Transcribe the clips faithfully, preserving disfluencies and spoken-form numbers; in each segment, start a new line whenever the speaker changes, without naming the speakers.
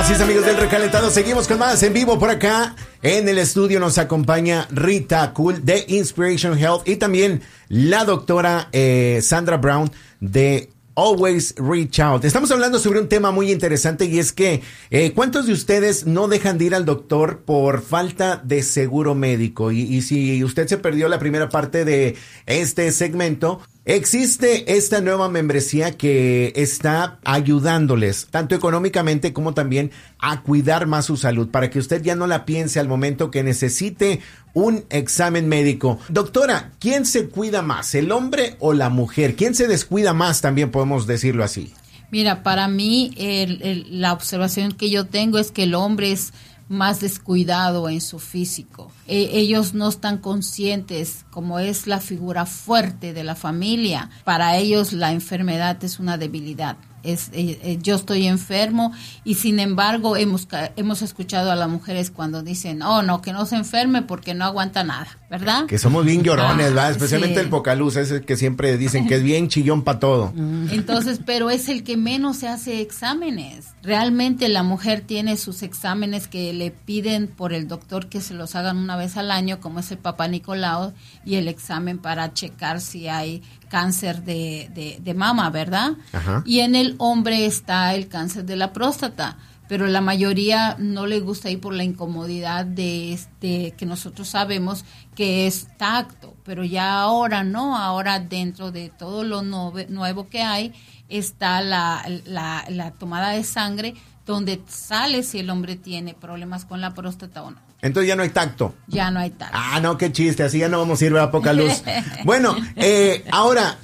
Así es, amigos del Recalentado, seguimos con más en vivo por acá. En el estudio nos acompaña Rita Cool de Inspiration Health y también la doctora eh, Sandra Brown de Always Reach Out. Estamos hablando sobre un tema muy interesante y es que eh, ¿cuántos de ustedes no dejan de ir al doctor por falta de seguro médico? Y, y si usted se perdió la primera parte de este segmento, existe esta nueva membresía que está ayudándoles tanto económicamente como también a cuidar más su salud para que usted ya no la piense al momento que necesite un examen médico. Doctora, ¿quién se cuida más, el hombre o la mujer? ¿Quién se descuida más? También podemos decirlo así.
Mira, para mí el, el, la observación que yo tengo es que el hombre es más descuidado en su físico. Eh, ellos no están conscientes, como es la figura fuerte de la familia, para ellos la enfermedad es una debilidad. Es, eh, eh, yo estoy enfermo y sin embargo hemos hemos escuchado a las mujeres cuando dicen, oh no, que no se enferme porque no aguanta nada, ¿verdad? Que
somos bien llorones, ah, ¿verdad? Especialmente sí. El Pocaluz, es el que siempre dicen que es bien chillón para todo.
Entonces, pero es el que menos se hace exámenes. Realmente la mujer tiene sus exámenes que le piden por el doctor que se los hagan una vez al año, como es el Papá Nicolau y el examen para checar si hay cáncer de, de, de mama, ¿verdad? Ajá. Y en el hombre está el cáncer de la próstata, pero la mayoría no le gusta ir por la incomodidad de este que nosotros sabemos que es tacto, pero ya ahora no, ahora dentro de todo lo nuevo, nuevo que hay está la, la, la tomada de sangre donde sale si el hombre tiene problemas con la próstata o no.
Entonces ya no hay tacto.
Ya no hay tacto.
Ah, no, qué chiste, así ya no vamos a ir a poca luz. Bueno, eh, ahora,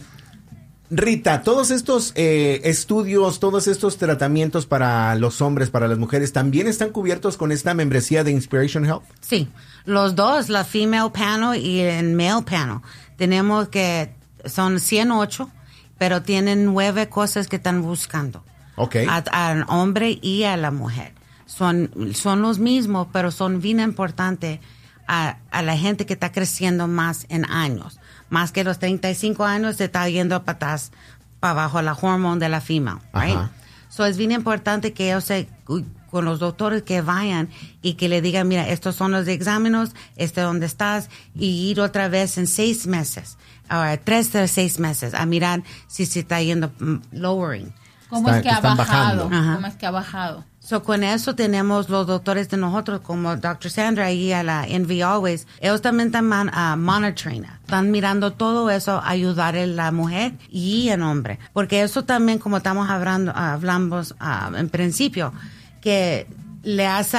Rita, todos estos eh, estudios, todos estos tratamientos para los hombres, para las mujeres, ¿también están cubiertos con esta membresía de Inspiration Health?
Sí, los dos, la Female Panel y el Male Panel. Tenemos que, son ciento ocho, pero tienen nueve cosas que están buscando.
Okay.
Al hombre y a la mujer. Son, son los mismos, pero son bien importantes a, a la gente que está creciendo más en años. Más que los treinta y cinco años se está yendo para atrás, para abajo la hormona de la female, right? So es bien importante que ellos se, con los doctores que vayan y que le digan, mira, estos son los exámenes, este es donde estás, y ir otra vez en seis meses, ahora tres de seis meses, a mirar si se está yendo lowering.
¿Cómo
está,
es que ha bajado? ¿Cómo es que ha bajado?
So, con eso tenemos los doctores de nosotros, como doctor Sandra y a la Envy Always. Ellos también están man, uh, monitoring. Están mirando todo eso, ayudar a la mujer y el hombre. Porque eso también, como estamos hablando, hablamos uh, en principio, que le hace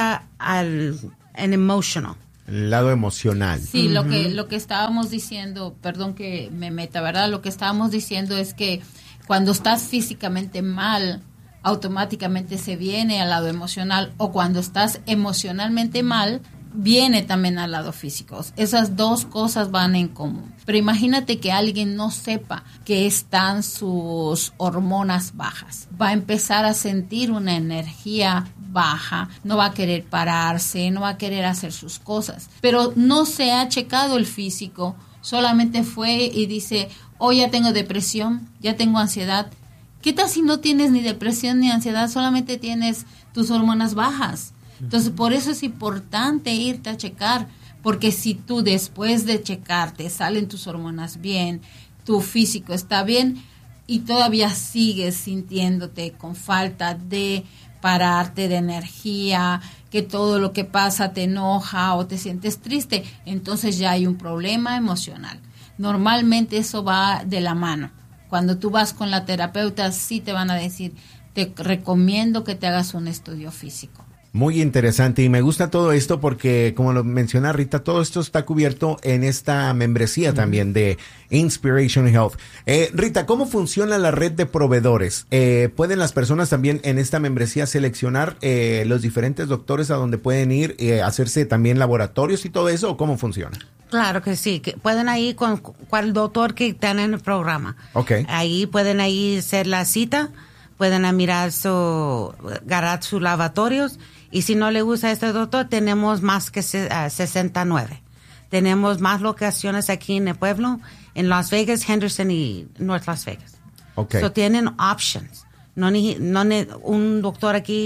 al en emotional.
El lado emocional.
Sí, uh-huh. lo que lo que estábamos diciendo, perdón que me meta, ¿verdad? Lo que estábamos diciendo es que cuando estás físicamente mal, automáticamente se viene al lado emocional, o cuando estás emocionalmente mal, viene también al lado físico. Esas dos cosas van en común. Pero imagínate que alguien no sepa que están sus hormonas bajas. Va a empezar a sentir una energía baja, no va a querer pararse, no va a querer hacer sus cosas. Pero no se ha checado el físico, solamente fue y dice, oh, ya tengo depresión, ya tengo ansiedad. ¿Qué tal si no tienes ni depresión ni ansiedad, solamente tienes tus hormonas bajas? Entonces, por eso es importante irte a checar, porque si tú después de checarte salen tus hormonas bien, tu físico está bien y todavía sigues sintiéndote con falta de pararte, de energía, que todo lo que pasa te enoja o te sientes triste, entonces ya hay un problema emocional. Normalmente eso va de la mano. Cuando tú vas con la terapeuta, sí te van a decir, te recomiendo que te hagas un estudio físico.
Muy interesante y me gusta todo esto porque, como lo menciona Rita, todo esto está cubierto en esta membresía uh-huh. también de Inspiration Health. Eh, Rita, ¿cómo funciona la red de proveedores? Eh, ¿Pueden las personas también en esta membresía seleccionar eh, los diferentes doctores a donde pueden ir, eh, hacerse también laboratorios y todo eso, o cómo funciona?
Claro que sí, que pueden ir con cual doctor que están en el programa.
Okay.
Ahí pueden ahí hacer la cita, pueden mirar su, agarrar sus lavatorios. Y si no le gusta este doctor, tenemos más que uh, sesenta y nueve. Tenemos más locaciones aquí en el pueblo, en Las Vegas, Henderson y North Las Vegas.
Okay.
So tienen options. No ni, no ni un doctor aquí,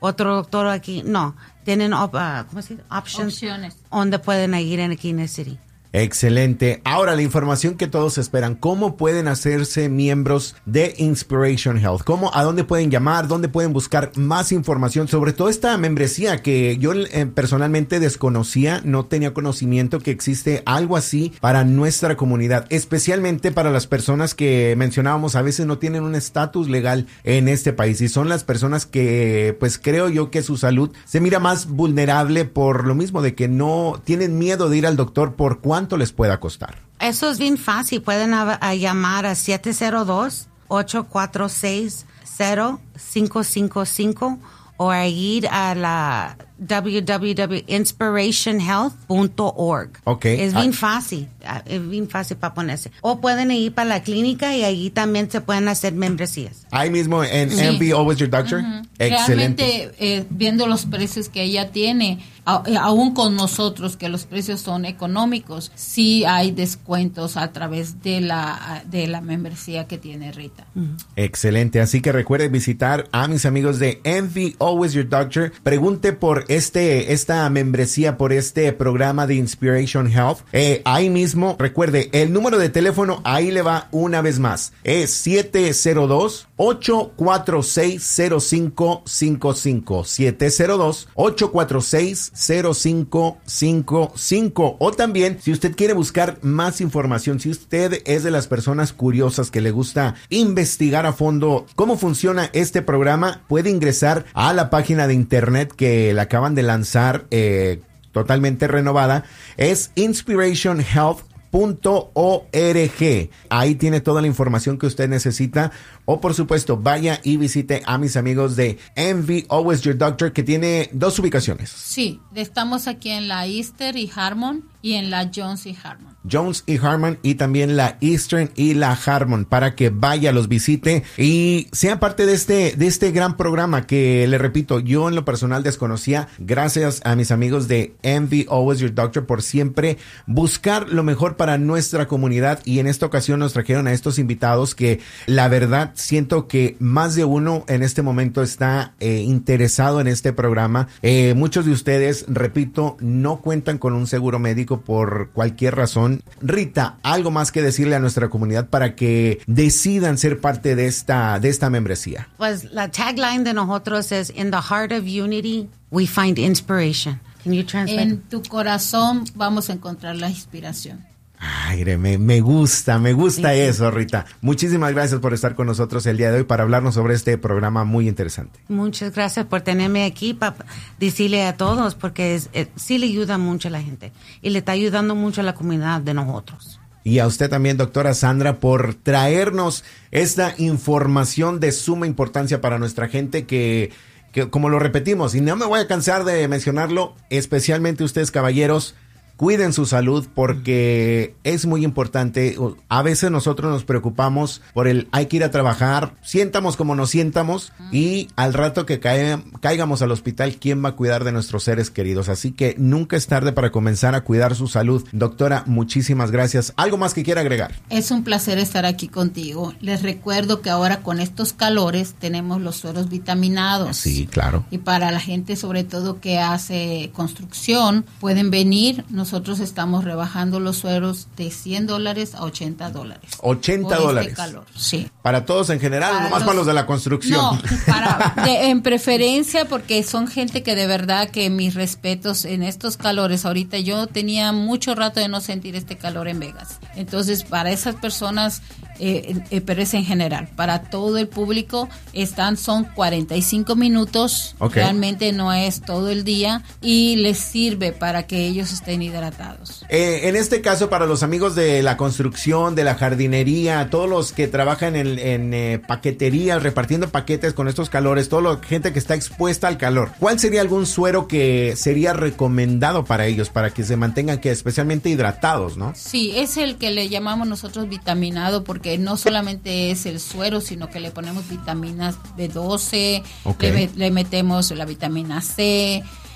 otro doctor aquí. No, tienen op, uh, ¿cómo se dice? Options,
Opciones.
donde pueden ir en aquí en el city.
Excelente. Ahora, la información que todos esperan. ¿Cómo pueden hacerse miembros de Inspiration Health? ¿Cómo, a dónde pueden llamar? ¿Dónde pueden buscar más información sobre toda esta membresía que yo eh, personalmente desconocía? No tenía conocimiento que existe algo así para nuestra comunidad, especialmente para las personas que mencionábamos a veces no tienen un estatus legal en este país y son las personas que, pues creo yo que su salud se mira más vulnerable por lo mismo de que no tienen miedo de ir al doctor por cuánto les pueda costar.
Eso es bien fácil. Pueden a, a llamar a siete cero dos, ocho cuatro seis, cero cinco cinco cinco o a ir a la w w w punto inspiration health punto org.
Okay.
Es bien
ah.
fácil. Es bien fácil para ponerse. O pueden ir para la clínica y allí también se pueden hacer membresías.
Ahí mismo en
Sí.
M V Always Your Doctor.
Uh-huh.
Excelente.
Realmente, eh, viendo los precios que ella tiene, a, eh, aún con nosotros, que los precios son económicos, sí hay descuentos a través de la de la membresía que tiene Rita.
Uh-huh.
Excelente. Así que recuerde visitar a mis amigos de M V Always Your Doctor. Pregunte por este esta membresía, por este programa de Inspiration Health. Eh, ahí mismo, recuerde, el número de teléfono, ahí le va una vez más. Es siete cero dos, ocho cuatro seis, cero cinco cinco cinco. siete cero dos, ocho cuatro seis, cero cinco cinco cinco. O también, si usted quiere buscar más información, si usted es de las personas curiosas que le gusta investigar a fondo cómo funciona este programa, puede ingresar a la página de internet que la acaban de lanzar, eh, totalmente renovada. Es inspiration health punto org. Ahí tiene toda la información que usted necesita. O por supuesto, vaya y visite a mis amigos de M V Always Your Doctor, que tiene dos ubicaciones.
Sí, estamos aquí en la Easter y Harmon y en la Jones y Harmon.
Jones y Harmon, y también la Eastern y la Harmon, para que vaya, los visite y sea parte de este, de este gran programa que, le repito, yo en lo personal desconocía. Gracias a mis amigos de M V Always Your Doctor por siempre buscar lo mejor para nuestra comunidad, y en esta ocasión nos trajeron a estos invitados que la verdad siento que más de uno en este momento está eh, interesado en este programa. Eh, muchos de ustedes, repito, no cuentan con un seguro médico por cualquier razón. Rita, algo más que decirle a nuestra comunidad para que decidan ser parte de esta, de esta membresía.
Pues la tagline de nosotros es In the heart of unity, we find inspiration. Can you translate?
En tu corazón vamos a encontrar la inspiración.
Ay, me, me gusta, me gusta sí, eso, Rita. Muchísimas gracias por estar con nosotros el día de hoy para hablarnos sobre este programa muy interesante.
Muchas gracias por tenerme aquí para decirle a todos, porque es, es, sí le ayuda mucho a la gente y le está ayudando mucho a la comunidad de nosotros.
Y a usted también, doctora Sandra, por traernos esta información de suma importancia para nuestra gente que... que como lo repetimos, y no me voy a cansar de mencionarlo, especialmente ustedes, caballeros, cuiden su salud porque es muy importante. A veces nosotros nos preocupamos por el hay que ir a trabajar, sientamos como nos sientamos, y al rato que cae, caigamos al hospital, ¿quién va a cuidar de nuestros seres queridos? Así que nunca es tarde para comenzar a cuidar su salud. Doctora, muchísimas gracias. ¿Algo más que quiera agregar?
Es un placer estar aquí contigo. Les recuerdo que ahora con estos calores tenemos los sueros vitaminados.
Sí, claro.
Y para la gente sobre todo que hace construcción, pueden venir. Nosotros estamos rebajando los sueros de cien dólares a ochenta dólares.
ochenta dólares.
Este calor, sí.
Para todos en general,
para
nomás
los,
para los de la construcción.
No, para, de, en preferencia porque son gente que de verdad que mis respetos en estos calores. Ahorita yo tenía mucho rato de no sentir este calor en Vegas. Entonces, para esas personas, eh, eh, pero es en general, para todo el público, están son cuarenta y cinco minutos. Okay. Realmente no es todo el día y les sirve para que ellos estén hidratados.
Eh, en este caso, para los amigos de la construcción, de la jardinería, todos los que trabajan en, en eh, paquetería, repartiendo paquetes con estos calores, toda la gente que está expuesta al calor, ¿cuál sería algún suero que sería recomendado para ellos, para que se mantengan que especialmente hidratados, ¿no?
Sí, es el que le llamamos nosotros vitaminado, porque no solamente es el suero, sino que le ponemos vitaminas B doce, okay. le, le metemos la vitamina C,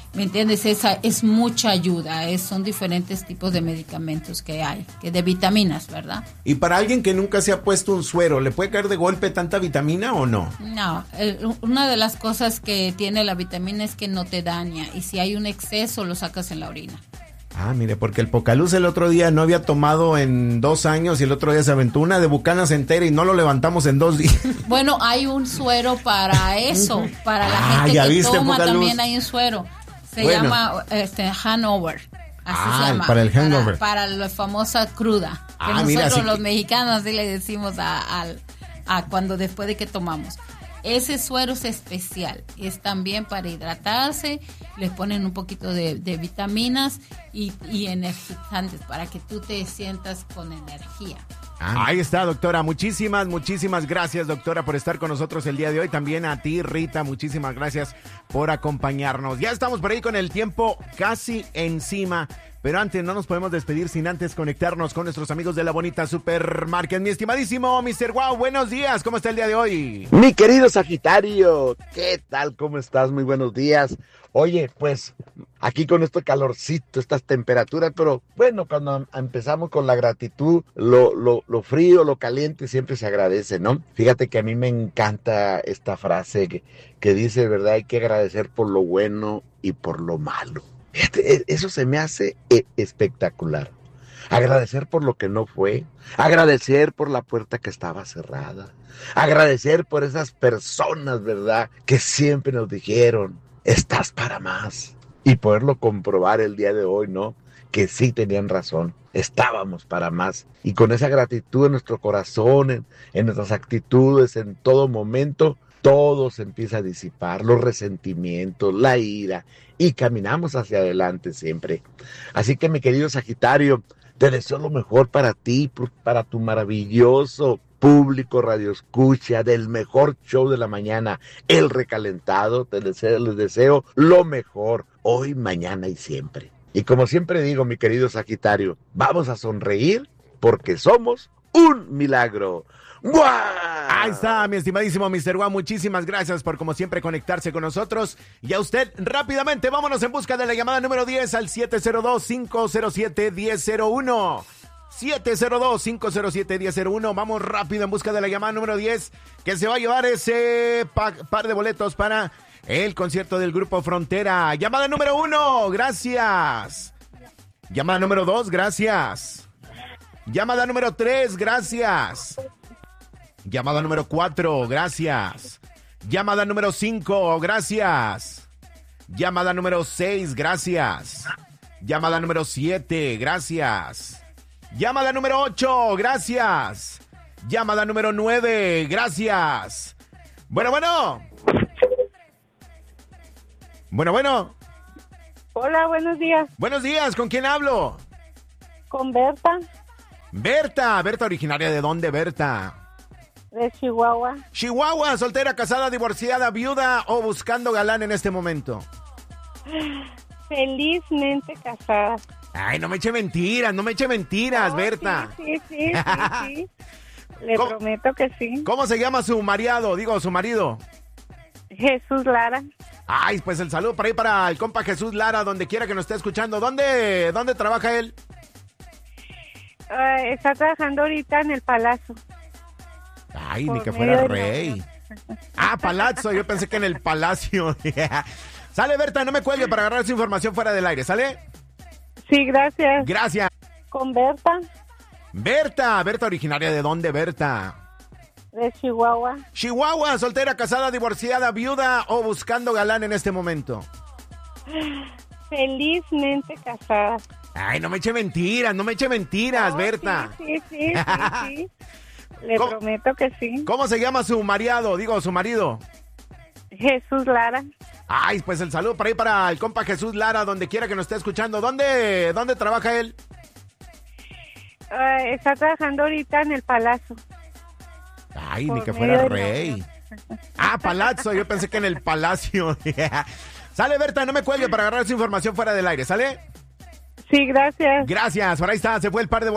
¿Me entiendes? Esa es mucha ayuda. Es, son diferentes tipos de medicamentos que hay, que de vitaminas, ¿verdad?
Y para alguien que nunca se ha puesto un suero, ¿le puede caer de golpe tanta vitamina o no?
No, el, una de las cosas que tiene la vitamina es que no te daña. Y si hay un exceso, lo sacas en la orina.
Ah, mire, porque el Pocaluz el otro día no había tomado en dos años y el otro día se aventó una de Bucanas entera y no lo levantamos en dos días.
Bueno, hay un suero para eso, para la
Ah,
gente
ya
que
viste,
toma
Pocaluz.
también hay un suero. Se
Bueno.
llama este, hangover. Así
Ah,
se llama.
para el hangover.
Para, para la famosa cruda. Que
Ah,
nosotros
mira, así
los
que-
mexicanos así le decimos a, al- a cuando después de que tomamos. Ese suero es especial, es también para hidratarse, les ponen un poquito de, de vitaminas y, y energizantes para que tú te sientas con energía.
Ah, ahí está, doctora. Muchísimas, muchísimas gracias, doctora, por estar con nosotros el día de hoy. También a ti, Rita, muchísimas gracias por acompañarnos. Ya estamos por ahí con el tiempo casi encima, pero antes no nos podemos despedir sin antes conectarnos con nuestros amigos de la bonita Supermarket. Mi estimadísimo mister Wow, buenos días. ¿Cómo está el día de hoy?
Mi querido Sagitario, ¿qué tal? ¿Cómo estás? Muy buenos días. Oye, pues aquí con este calorcito, estas temperaturas, pero bueno, cuando empezamos con la gratitud, lo, lo, lo frío, lo caliente siempre se agradece, ¿no? Fíjate que a mí me encanta esta frase que, que dice, ¿verdad? Hay que agradecer por lo bueno y por lo malo. Fíjate, eso se me hace espectacular. Agradecer por lo que no fue, agradecer por la puerta que estaba cerrada, agradecer por esas personas, ¿verdad? Que siempre nos dijeron, estás para más. Y poderlo comprobar el día de hoy, ¿no? Que sí tenían razón, estábamos para más. Y con esa gratitud en nuestro corazón, en, en nuestras actitudes, en todo momento, todo se empieza a disipar, los resentimientos, la ira, y caminamos hacia adelante siempre. Así que, mi querido Sagitario, te deseo lo mejor para ti, para tu maravilloso público radio escucha del mejor show de la mañana, El Recalentado. Te deseo, les deseo lo mejor hoy, mañana y siempre. Y como siempre digo, mi querido Sagitario, vamos a sonreír porque somos un milagro. ¡Guau!
Ahí está, mi estimadísimo mister Wow. Muchísimas gracias por, como siempre, conectarse con nosotros. Y a usted, rápidamente, vámonos en busca de la llamada número diez al siete cero dos, cinco cero siete, uno cero cero uno. siete cero dos, cinco cero siete, uno cero cero uno. Vamos rápido en busca de la llamada número diez, que se va a llevar ese pa- par de boletos para el concierto del Grupo Frontera. Llamada número uno, gracias. Llamada número dos, gracias. Llamada número tres, gracias. Llamada número cuatro, gracias. Llamada número cinco, gracias. Llamada número seis, gracias. Llamada número siete, gracias. Llamada número ocho, gracias. Llamada número nueve, gracias. Bueno, bueno. Bueno, bueno.
Hola, buenos días.
Buenos días, ¿con quién hablo?
Con Berta,
Berta. Berta, originaria de dónde, Berta?
de Chihuahua.
Chihuahua, soltera, casada, divorciada, viuda o buscando galán en este momento.
Felizmente casada.
Ay, no me eche mentiras, no me eche mentiras,
Oh,
Berta.
Sí, sí, sí, sí, sí. Le
¿Cómo?
prometo que sí.
¿Cómo se llama su marido? Digo, su marido.
Jesús Lara.
Ay, pues el saludo para ahí para el compa Jesús Lara, donde quiera que nos esté escuchando. ¿Dónde, dónde trabaja él?
Ah, está trabajando ahorita en el Palazzo.
Ay, ni
Por
que
medio
fuera
de
rey. Ah, Palazzo, yo pensé que en el Palacio. Sale, Berta, no me cuelgue para agarrar su información fuera del aire, ¿sale?
Sí, gracias.
Gracias.
Con Berta,
Berta, Berta, originaria de dónde, Berta?
de Chihuahua.
Chihuahua, soltera, casada, divorciada, viuda o buscando galán en este momento.
Felizmente casada.
Ay, no me eche mentiras, no me eche mentiras,
Oh,
Berta.
Sí, sí, sí, sí, sí. Le
¿Cómo?
prometo que sí.
¿Cómo se llama su marido? Digo, su marido.
Jesús Lara.
Ay, pues el saludo para ahí para el compa Jesús Lara, donde quiera que nos esté escuchando. ¿Dónde, dónde trabaja él?
Ah, está trabajando ahorita en el Palazzo.
Ay, ni
Por
que
medio
fuera
de
rey. Ah, Palazzo, yo pensé que en el Palacio. Sale, Berta, no me cuelgue para agarrar su información fuera del aire, ¿sale?
Sí, gracias.
Gracias, por ahí está, se fue el par de